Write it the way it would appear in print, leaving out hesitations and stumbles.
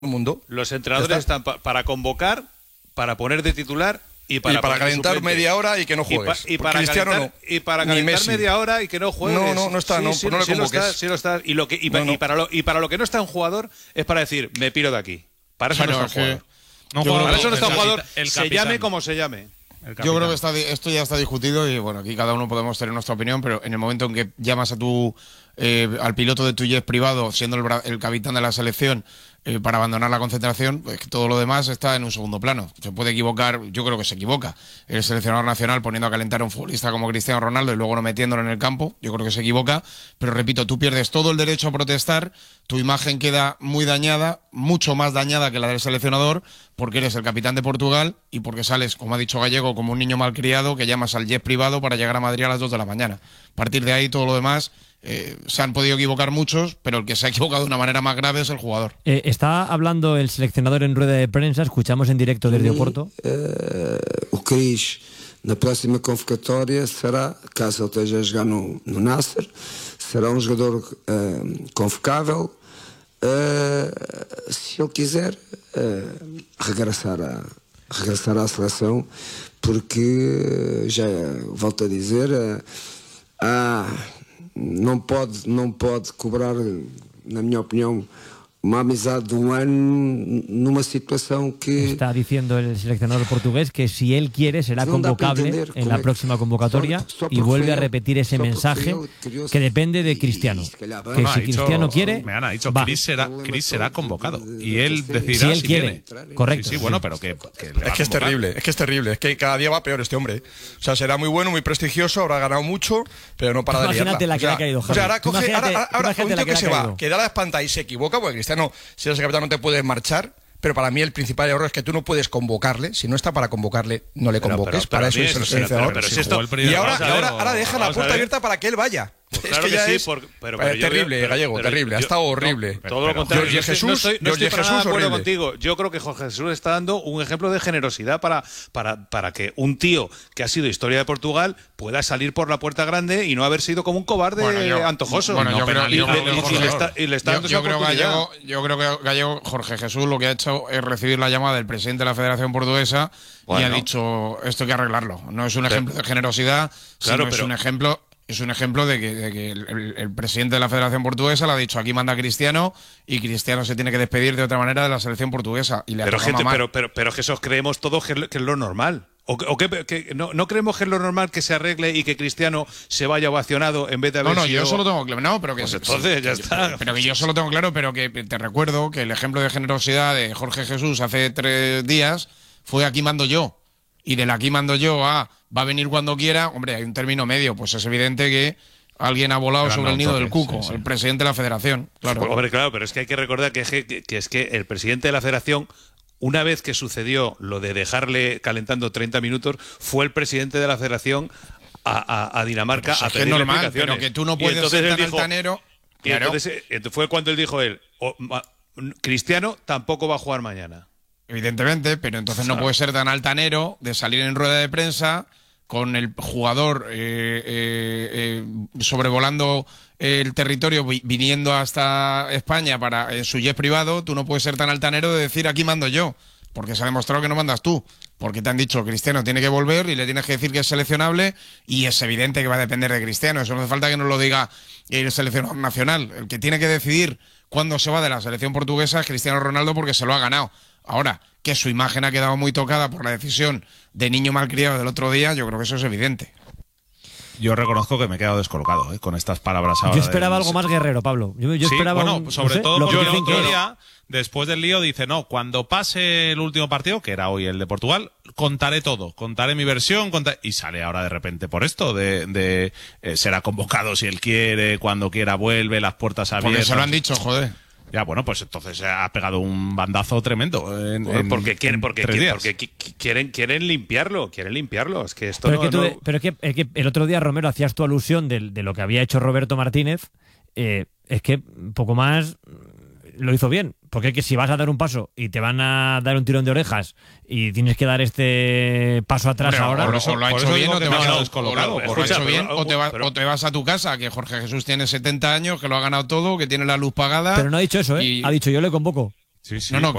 mundo. Los entrenadores están para convocar, para poner de titular y para calentar media hora y que no juegues. Y para calentar media hora y que no juegues. No está, no le convoques. Sí lo está. Y para lo que no está un jugador es para decir, me piro de aquí. Para eso no está un jugador. Para eso no está un jugador, se llame como se llame. Yo creo que esto ya está discutido y bueno, aquí cada uno podemos tener nuestra opinión, pero en el momento en que llamas a al piloto de tu jet privado, siendo el capitán de la selección, para abandonar la concentración, pues todo lo demás está en un segundo plano. Se puede equivocar, yo creo que se equivoca el seleccionador nacional poniendo a calentar a un futbolista como Cristiano Ronaldo y luego no metiéndolo en el campo, yo creo que se equivoca, pero repito, tú pierdes todo el derecho a protestar, tu imagen queda muy dañada, mucho más dañada que la del seleccionador, porque eres el capitán de Portugal y porque sales, como ha dicho Gallego, como un niño malcriado que llamas al jet privado para llegar a Madrid a las 2 de la mañana. A partir de ahí, todo lo demás, se han podido equivocar muchos, pero el que se ha equivocado de una manera más grave es el jugador. Está hablando el seleccionador en rueda de prensa, escuchamos en directo desde Oporto. O Cris, na próxima convocatória, será, caso ele esteja a jogar no Nasser, será um jogador convocável, se ele quiser regressar à seleção, porque, já volto a dizer, não pode cobrar, na minha opinião, uma amizade de un año numa situación que... Está diciendo el seleccionador portugués que si él quiere será convocable en la próxima convocatoria y vuelve a repetir ese mensaje que depende de Cristiano. Que si Cristiano quiere, me han dicho Cris será convocado y él decidirá si él quiere. Viene. Correcto. Sí, bueno, pero que es que es terrible, es que cada día va peor este hombre. O sea, será muy bueno, muy prestigioso, habrá ganado mucho, pero no para de liarla. Imagínate la que le ha caído, Javi. O sea, ahora un tío que se va, que da la espanta y se equivoca, porque Cristiano, si eres el capitán no te puedes marchar, pero para mí el principal error es que tú no puedes convocarle. Si no está para convocarle, no le convoques. Para eso es el seleccionador. Y ahora deja la puerta abierta para que él vaya. Pues claro es que ya sí, es terrible, Gallego, terrible. Ha estado horrible. Todo lo contrario. Jorge Jesús, no estoy para nada de acuerdo contigo. Yo creo que Jorge Jesús está dando un ejemplo de generosidad para que un tío que ha sido historia de Portugal pueda salir por la puerta grande y no haber sido como un cobarde antojoso. Bueno, yo creo que Gallego, Jorge Jesús, lo que ha hecho es recibir la llamada del presidente de la Federación Portuguesa y ha dicho, esto hay que arreglarlo. No es un ejemplo de generosidad, sino es un ejemplo... Es un ejemplo de que el presidente de la Federación Portuguesa le ha dicho, aquí manda Cristiano y Cristiano se tiene que despedir de otra manera de la selección portuguesa. Y le pero que eso creemos todos que es lo normal. ¿No creemos que es lo normal que se arregle y que Cristiano se vaya ovacionado en vez de haber sido... yo solo tengo claro. No, pero que pues entonces ya está. Pero que yo solo tengo claro, pero que te recuerdo que el ejemplo de generosidad de Jorge Jesús hace 3 días fue aquí mando yo. Y del aquí mando yo a va a venir cuando quiera, hombre, hay un término medio, pues es evidente que alguien ha volado sobre el nido del cuco, el presidente de la Federación. Claro. Hombre, claro, pero es que hay que recordar que es que el presidente de la Federación, una vez que sucedió lo de dejarle calentando 30 minutos, fue el presidente de la Federación a Dinamarca a pedir normal, explicaciones. Pero que tú no puedes ser tan altanero. Y entonces fue cuando él dijo Cristiano tampoco va a jugar mañana. Evidentemente, pero entonces no puede ser tan altanero de salir en rueda de prensa con el jugador sobrevolando el territorio, viniendo hasta España en su jet privado. Tú no puedes ser tan altanero de decir aquí mando yo, porque se ha demostrado que no mandas tú, porque te han dicho Cristiano tiene que volver y le tienes que decir que es seleccionable y es evidente que va a depender de Cristiano. Eso no hace falta que nos lo diga el seleccionador nacional. El que tiene que decidir cuándo se va de la selección portuguesa es Cristiano Ronaldo, porque se lo ha ganado. Ahora, que su imagen ha quedado muy tocada por la decisión de niño malcriado del otro día, yo creo que eso es evidente. Yo reconozco que me he quedado descolocado con estas palabras ahora. Yo esperaba algo más guerrero, Pablo. Yo esperaba sobre todo porque el otro día, después del lío, dice, no, cuando pase el último partido, que era hoy el de Portugal, contaré todo, contaré mi versión, y sale ahora de repente por esto, será convocado si él quiere, cuando quiera vuelve, las puertas abiertas. Porque se lo han dicho, joder. Ya, bueno, pues entonces ha pegado un bandazo tremendo. Porque quieren limpiarlo. Es que esto pero es que el otro día, Romero, hacías tu alusión de lo que había hecho Roberto Martínez. Es que poco más lo hizo bien. Porque es que si vas a dar un paso y te van a dar un tirón de orejas y tienes que dar este paso atrás ahora... O lo ha hecho bien o te vas a descolocado. O lo ha hecho bien o te vas a tu casa, que Jorge Jesús tiene 70 años, que lo ha ganado todo, que tiene la luz pagada... Pero no ha dicho eso, y... ha dicho yo le convoco. Sí, sí, no,